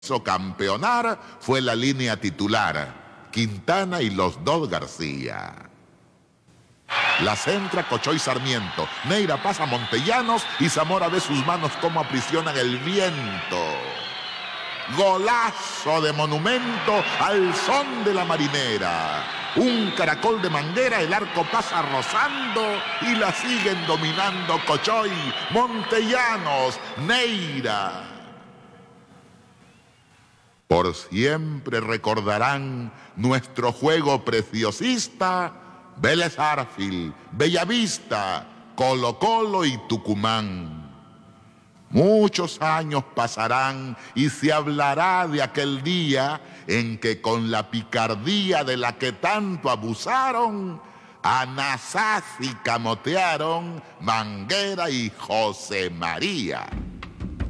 hizo campeonar fue la línea titular, Quintana y los dos García. La centra Cochoy Sarmiento, Neira pasa a Montellanos y Zamora ve sus manos como aprisionan el viento. Golazo de monumento al son de la marinera. Un caracol de manguera, el arco pasa rozando y la siguen dominando Cochoy, Montellanos, Neira. Por siempre recordarán nuestro juego preciosista Vélez Arfield, Bellavista, Colo-Colo y Tucumán. Muchos años pasarán y se hablará de aquel día en que con la picardía de la que tanto abusaron, a Nasaz y camotearon Manguera y José María.